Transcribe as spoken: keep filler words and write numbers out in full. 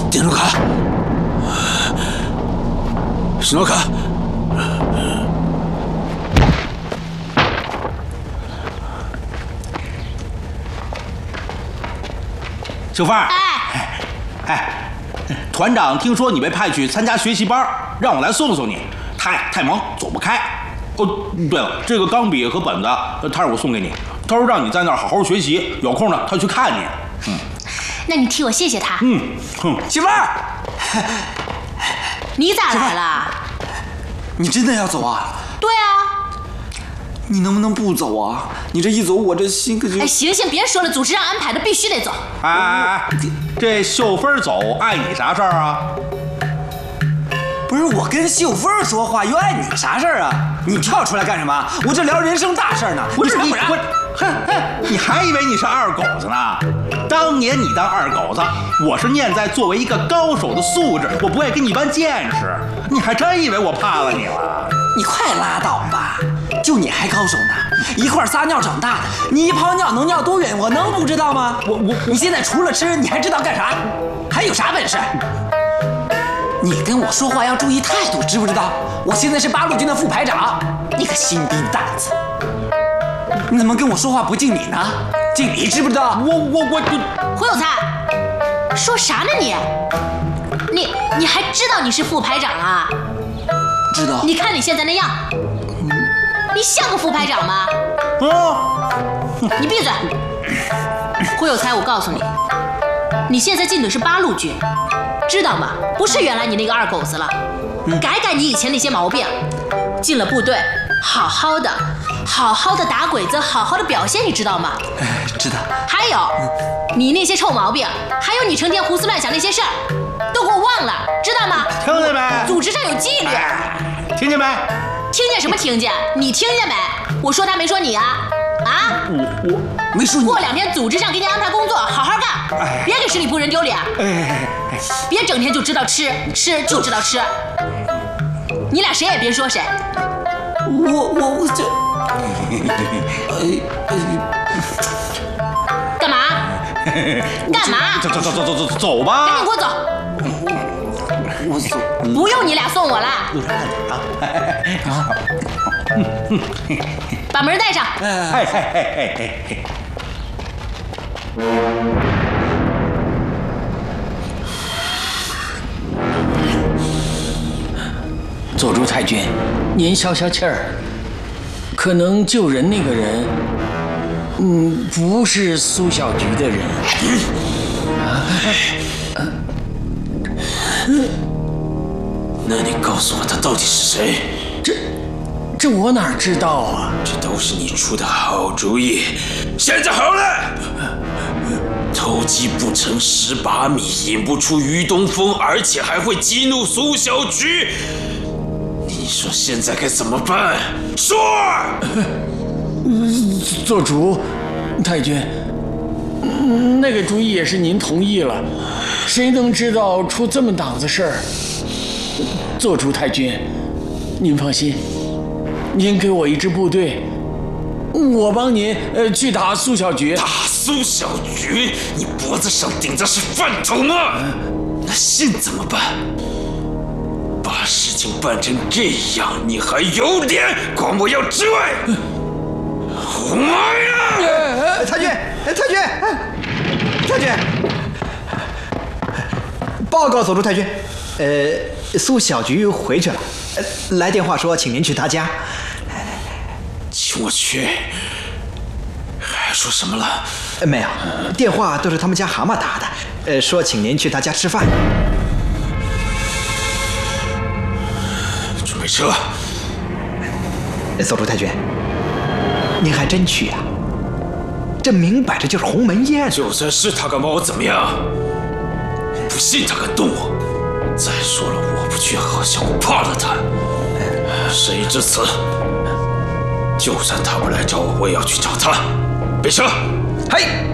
电路卡，信号卡。 小凤儿， 哎， 哎，团长听说你被派去参加学习班，让我来送送你。太太忙，走不开。哦，对了，这个钢笔和本子，他让我送给你。他说让你在那儿好好学习，有空呢他去看你。嗯， 那你替我谢谢他。 嗯，哼， 媳妇儿， 你咋来了？ 你真的要走啊？ 对啊。 你能不能不走啊？你这一走，我这心可就…… 哎，行行，别说了，组织上安排的，必须得走。 哎哎哎，这秀芬走碍你啥事儿啊？ 不是我跟秀芬说话，又碍你啥事儿啊？你跳出来干什么？我这聊人生大事呢。 不是你， 不然我，哼哼，你还以为你是二狗子呢？当年你当二狗子，我是念在作为一个高手的素质，我不会跟你一般见识。你还真以为我怕了你了？ 你快拉倒吧！就你还高手呢，一块撒尿长大的，你一泡尿能尿多远，我能不知道吗？我我你现在除了吃，你还知道干啥？还有啥本事？你跟我说话要注意态度，知不知道？我现在是八路军的副排长，你可心逼大子！你怎么跟我说话不敬礼呢？敬礼，知不知道？ 我我我我， 胡有才，说啥呢你？你你还知道你是副排长啊？ 知道。 你看你现在那样，你像个副排长吗？ 不， 你闭嘴！胡有才，我告诉你，你现在进的是八路军，知道吗？不是原来你那个二狗子了，改改你以前那些毛病。进了部队，好好的，好好的打鬼子，好好的表现，你知道吗？ 哎，知道。 还有，你那些臭毛病，还有你成天胡思乱想那些事儿，都给我忘了，知道吗？ 听见没？ 组织上有纪律。 听见没？ 听见什么听见？你听见没？我说他没说你啊？啊？ 我我没说你。 过两天组织上给你安排工作，好好干， 哎别给十里铺人丢脸。 哎哎， 别整天就知道吃，吃就知道吃。你俩谁也别说谁。 我我我这， 干嘛？干嘛？ 走走走走走走走吧。 赶紧给我走！ 我走。 不用你俩送我了， 路上慢点啊！ 把门带上。 哎哎哎哎哎！ 佐助太君，您消消气儿，可能救人那个人，嗯，不是苏小菊的人。 那你告诉我他到底是谁？ 这，这我哪知道啊？ 这都是你出的好主意。现在好了，偷鸡不成蚀把米，引不出于东风，而且还会激怒苏小菊。你说现在该怎么办？说！ 做主，太君，那个主意也是您同意了，谁能知道出这么档子事儿？做主太君，您放心，您给我一支部队，我帮您呃去打苏小菊。 打苏小菊？你脖子上顶的是饭桶吗？那信怎么办？把事情办成这样，你还有脸管我要职位？妈呀！ 太君，太君，太君，报告佐助太君，呃，苏小菊回去了，呃，来电话说请您去她家。 请我去？还说什么了？ 呃，没有，电话都是他们家蛤蟆打的，呃，说请您去他家吃饭。 准备车。 佐助太君，您还真去啊？这明摆着就是鸿门宴。 就算是他敢把我怎么样，不信他敢动我。再说了，我不去，好像我怕了他。事已至此，就算他不来找我，我也要去找他。备车。 嘿。